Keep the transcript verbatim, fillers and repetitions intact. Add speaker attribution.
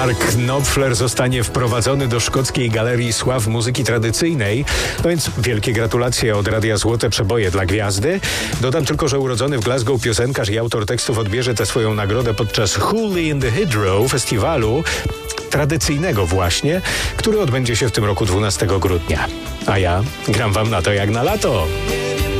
Speaker 1: Mark Knopfler zostanie wprowadzony do Szkockiej Galerii Sław Muzyki Tradycyjnej. No więc wielkie gratulacje od Radia Złote Przeboje dla gwiazdy. Dodam tylko, że urodzony w Glasgow piosenkarz i autor tekstów odbierze tę swoją nagrodę podczas Hooley in the Hedgerow festiwalu tradycyjnego właśnie, który odbędzie się w tym roku dwunastego grudnia. A ja gram wam na to jak na lato.